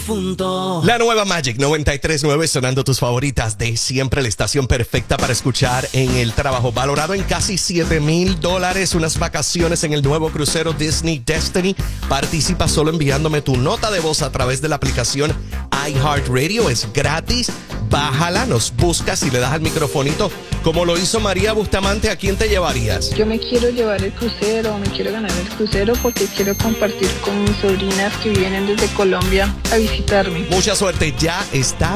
difunto. La nueva Magic 93.9 sonando tus favoritas de siempre, la estación perfecta para escuchar en el trabajo. Valorado en casi $7,000, unas vacaciones en el nuevo crucero Disney Destiny. Participa solo enviándome tu nota de voz a través de la aplicación iHeartRadio. Es gratis, bájala, nos buscas y le das al microfonito. Como lo hizo María Bustamante, ¿a quién te llevarías? Yo me quiero llevar el crucero, me quiero ganar el crucero porque quiero compartir con mis sobrinas que vienen desde Colombia a visitarme. Mucha suerte, ya está